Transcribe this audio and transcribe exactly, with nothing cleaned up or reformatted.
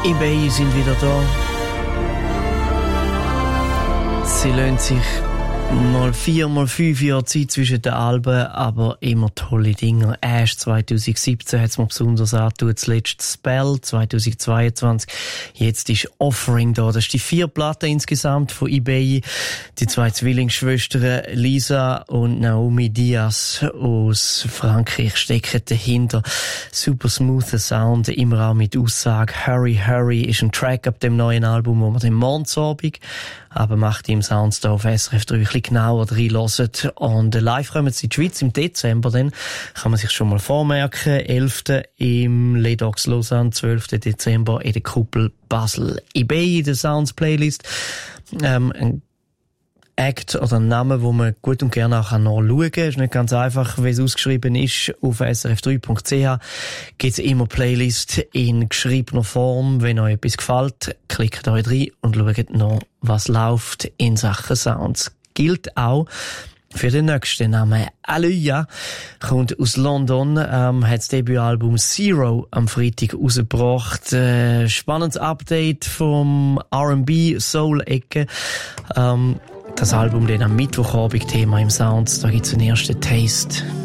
eBay sind wieder da. Sie lassen sich mal vier, mal fünf Jahre Zeit zwischen den Alben, aber immer tolle Dinge. Ash zwanzig siebzehn hat es mir besonders angetan, zuletzt Spell zwanzig zweiundzwanzig. Jetzt ist Offering da. Das ist die vier Platten insgesamt von eBay. Die zwei Zwillingsschwestern Lisa und Naomi Diaz aus Frankreich stecken dahinter. Super smoother Sound, immer auch mit Aussage. Hurry, Hurry ist ein Track ab dem neuen Album, wo man den Mordsabend aber macht im Sounds da auf S R F drei ein bisschen genauer reinhören. Und live kommen sie in die Schweiz im Dezember, dann kann man sich schon mal vormerken. elften im Ledox Lausanne, zwölften Dezember in der Kuppel Basel. eBay in der Sounds Playlist. Ähm, ein Act oder ein Name, wo man gut und gerne auch nachschauen kann. Ist nicht ganz einfach, wie es ausgeschrieben ist. Auf s r f drei punkt c h gibt es immer Playlist in geschriebener Form. Wenn euch etwas gefällt, klickt euch rein und schaut noch, was läuft in Sachen Sounds. Gilt auch für den nächsten Namen. Aaliyah kommt aus London, ähm, hat das Debütalbum Zero am Freitag rausgebracht. Äh, spannendes Update vom R and B Soul-Ecke. Ähm, Das Album dann am Mittwochabend Thema im Sounds, da gibt's einen ersten Taste.